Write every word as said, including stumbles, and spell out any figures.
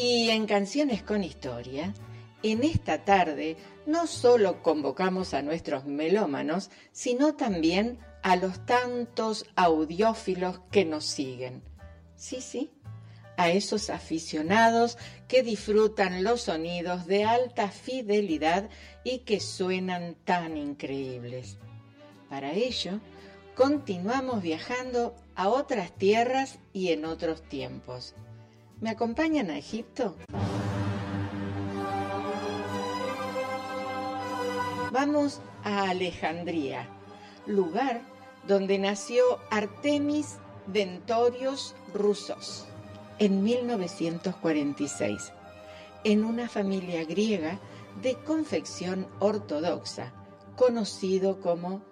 Y en Canciones con Historia, en esta tarde no solo convocamos a nuestros melómanos, sino también a los tantos audiófilos que nos siguen. Sí, sí, a esos aficionados que disfrutan los sonidos de alta fidelidad y que suenan tan increíbles. Para ello, continuamos viajando a otras tierras y en otros tiempos. ¿Me acompañan a Egipto? Vamos a Alejandría, lugar donde nació Artemis Ventorios Roussos en mil novecientos cuarenta y seis, en una familia griega de confección ortodoxa, conocido como